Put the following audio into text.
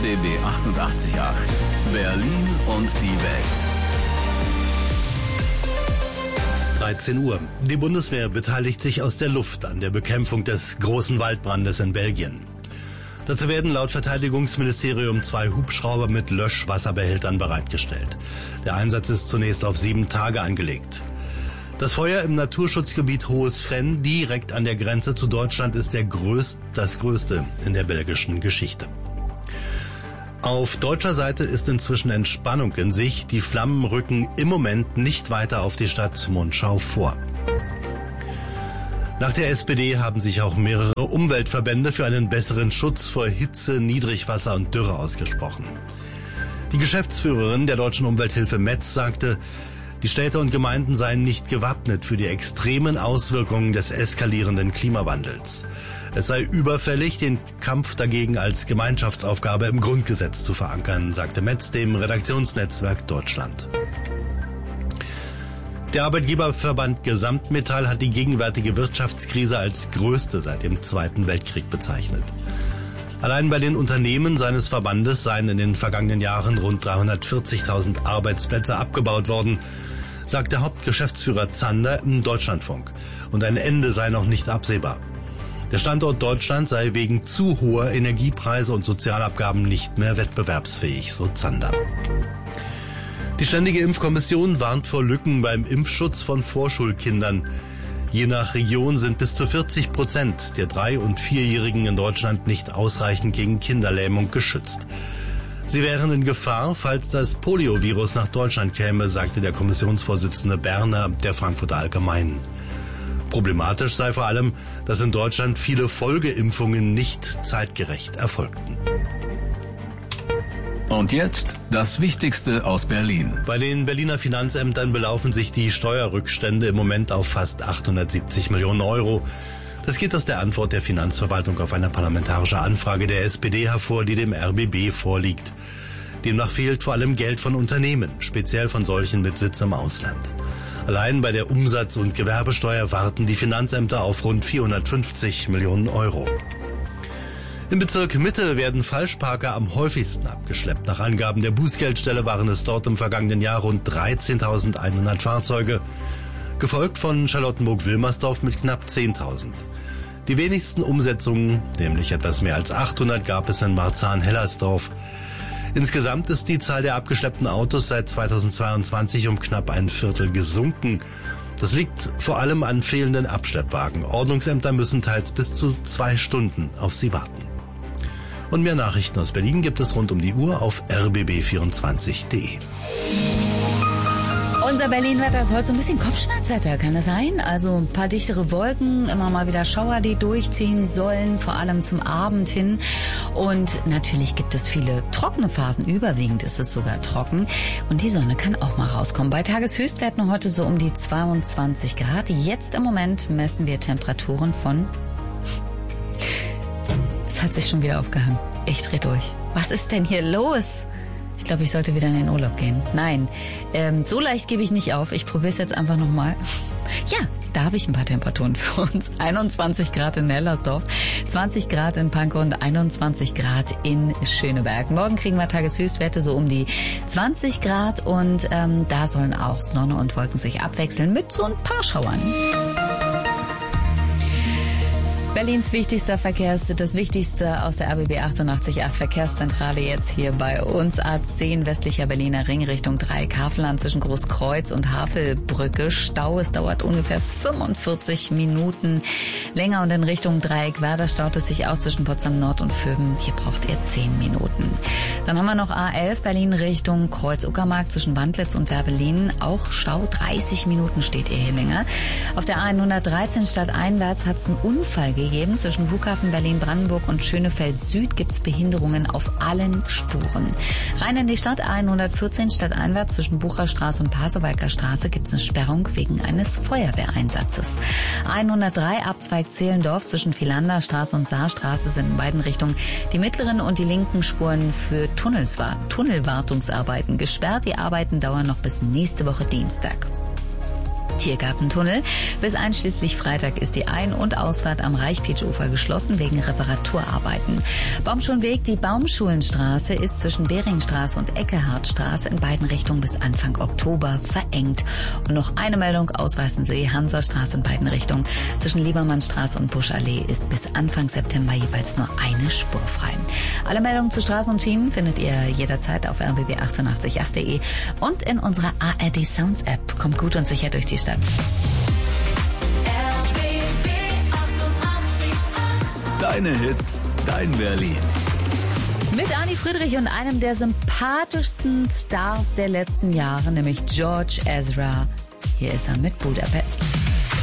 RBB 88.8 Berlin und die Welt. 13 Uhr. Die Bundeswehr beteiligt sich aus der Luft an der Bekämpfung des großen Waldbrandes in Belgien. Dazu werden laut Verteidigungsministerium 2 Hubschrauber mit Löschwasserbehältern bereitgestellt. Der Einsatz ist zunächst auf 7 Tage angelegt. Das Feuer im Naturschutzgebiet Hohes Fenn, direkt an der Grenze zu Deutschland, ist das größte in der belgischen Geschichte. Auf deutscher Seite ist inzwischen Entspannung in Sicht. Die Flammen rücken im Moment nicht weiter auf die Stadt Monschau vor. Nach der SPD haben sich auch mehrere Umweltverbände für einen besseren Schutz vor Hitze, Niedrigwasser und Dürre ausgesprochen. Die Geschäftsführerin der Deutschen Umwelthilfe Metz sagte, die Städte und Gemeinden seien nicht gewappnet für die extremen Auswirkungen des eskalierenden Klimawandels. Es sei überfällig, den Kampf dagegen als Gemeinschaftsaufgabe im Grundgesetz zu verankern, sagte Metz dem Redaktionsnetzwerk Deutschland. Der Arbeitgeberverband Gesamtmetall hat die gegenwärtige Wirtschaftskrise als größte seit dem Zweiten Weltkrieg bezeichnet. Allein bei den Unternehmen seines Verbandes seien in den vergangenen Jahren rund 340.000 Arbeitsplätze abgebaut worden, sagte Hauptgeschäftsführer Zander im Deutschlandfunk. Und ein Ende sei noch nicht absehbar. Der Standort Deutschland sei wegen zu hoher Energiepreise und Sozialabgaben nicht mehr wettbewerbsfähig, so Zander. Die Ständige Impfkommission warnt vor Lücken beim Impfschutz von Vorschulkindern. Je nach Region sind bis zu 40% der 3- und 4-Jährigen in Deutschland nicht ausreichend gegen Kinderlähmung geschützt. Sie wären in Gefahr, falls das Poliovirus nach Deutschland käme, sagte der Kommissionsvorsitzende Berner der Frankfurter Allgemeinen. Problematisch sei vor allem, dass in Deutschland viele Folgeimpfungen nicht zeitgerecht erfolgten. Und jetzt das Wichtigste aus Berlin. Bei den Berliner Finanzämtern belaufen sich die Steuerrückstände im Moment auf fast 870 Millionen Euro. Das geht aus der Antwort der Finanzverwaltung auf eine parlamentarische Anfrage der SPD hervor, die dem RBB vorliegt. Demnach fehlt vor allem Geld von Unternehmen, speziell von solchen mit Sitz im Ausland. Allein bei der Umsatz- und Gewerbesteuer warten die Finanzämter auf rund 450 Millionen Euro. Im Bezirk Mitte werden Falschparker am häufigsten abgeschleppt. Nach Angaben der Bußgeldstelle waren es dort im vergangenen Jahr rund 13.100 Fahrzeuge, gefolgt von Charlottenburg-Wilmersdorf mit knapp 10.000. Die wenigsten Umsetzungen, nämlich etwas mehr als 800, gab es in Marzahn-Hellersdorf. Insgesamt ist die Zahl der abgeschleppten Autos seit 2022 um knapp ein Viertel gesunken. Das liegt vor allem an fehlenden Abschleppwagen. Ordnungsämter müssen teils bis zu 2 Stunden auf sie warten. Und mehr Nachrichten aus Berlin gibt es rund um die Uhr auf rbb24.de. Unser Berlin-Wetter ist heute so ein bisschen Kopfschmerzwetter, kann das sein? Also ein paar dichtere Wolken, immer mal wieder Schauer, die durchziehen sollen, vor allem zum Abend hin. Und natürlich gibt es viele trockene Phasen, überwiegend ist es sogar trocken. Und die Sonne kann auch mal rauskommen. Bei Tageshöchstwerten heute so um die 22 Grad. Jetzt im Moment messen wir Temperaturen von... Es hat sich schon wieder aufgehangen. Ich dreh durch. Was ist denn hier los? Ich glaube, ich sollte wieder in den Urlaub gehen. Nein, so leicht gebe ich nicht auf. Ich probiere es jetzt einfach nochmal. Ja, da habe ich ein paar Temperaturen für uns. 21 Grad in Hellersdorf, 20 Grad in Pankow und 21 Grad in Schöneberg. Morgen kriegen wir Tageshöchstwerte so um die 20 Grad und da sollen auch Sonne und Wolken sich abwechseln mit so ein paar Schauern. Berlins wichtigster Verkehrsstück, das Wichtigste aus der RBB 88.8 Verkehrszentrale jetzt hier bei uns. A10 westlicher Berliner Ring Richtung Dreieck-Havelland zwischen Großkreuz und Havelbrücke. Stau, es dauert ungefähr 45 Minuten länger und in Richtung Dreieck-Werder staut es sich auch zwischen Potsdam Nord und Vöben. Hier braucht ihr 10 Minuten. Dann haben wir noch A11 Berlin Richtung Kreuz-Uckermark zwischen Wandlitz und Werbelin. Auch Stau, 30 Minuten steht ihr hier länger. Auf der A113 stadteinwärts hat es einen Unfall gegeben. Zwischen Flughafen Berlin-Brandenburg und Schönefeld Süd gibt es Behinderungen auf allen Spuren. Rein in die Stadt A114 stadteinwärts zwischen Bucherstraße und Pasewalker Straße gibt es eine Sperrung wegen eines Feuerwehreinsatzes. A103 Abzweig Zehlendorf zwischen Philander Straße und Saarstraße sind in beiden Richtungen die mittleren und die linken Spuren für Tunnelwartungsarbeiten gesperrt. Die Arbeiten dauern noch bis nächste Woche Dienstag. Tiergartentunnel. Bis einschließlich Freitag ist die Ein- und Ausfahrt am Reichpeitsch-Ufer geschlossen wegen Reparaturarbeiten. Baumschulenweg, die Baumschulenstraße ist zwischen Beringstraße und Eckehardtstraße in beiden Richtungen bis Anfang Oktober verengt. Und noch eine Meldung, Ausweißensee, Hansastraße in beiden Richtungen zwischen Liebermannstraße und Buschallee ist bis Anfang September jeweils nur eine Spur frei. Alle Meldungen zu Straßen und Schienen findet ihr jederzeit auf rbb888.de und in unserer ARD Sounds App. Kommt gut und sicher durch die Stadt. RBB 88.8. Deine Hits, dein Berlin. Mit Ani Friedrich und einem der sympathischsten Stars der letzten Jahre, nämlich George Ezra. Hier ist er mit Budapest.